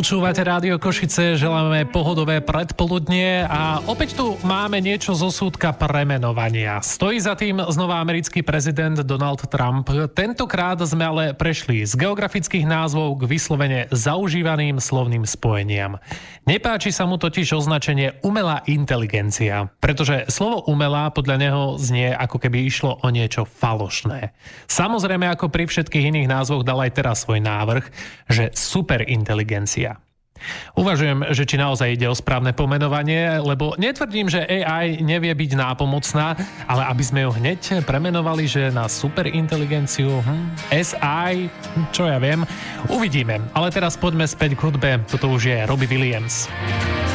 Počúvate Rádio Košice, želáme pohodové predpoludnie a opäť tu máme niečo zo súdka premenovania. Stojí za tým znova americký prezident Donald Trump. Tentokrát sme ale prešli z geografických názvov k vyslovene zaužívaným slovným spojeniam. Nepáči sa mu totiž označenie umelá inteligencia, pretože slovo umelá podľa neho znie, ako keby išlo o niečo falošné. Samozrejme, ako pri všetkých iných názvoch dal aj teraz svoj návrh, že superinteligencia. Uvažujem, že či naozaj ide o správne pomenovanie, lebo netvrdím, že AI nevie byť nápomocná, ale aby sme ju hneď premenovali, že na superinteligenciu, SI, čo ja viem, uvidíme. Ale teraz poďme späť k hudbe, toto už je Robbie Williams.